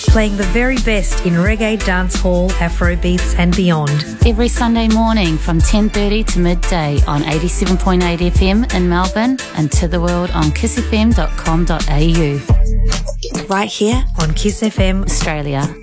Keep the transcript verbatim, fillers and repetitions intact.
playing the very best in reggae, dancehall, Afrobeats and beyond. Every Sunday morning from ten thirty to midday on eighty-seven point eight F M in Melbourne and to the world on kiss f m dot com dot a u. Right here on Kiss F M Australia.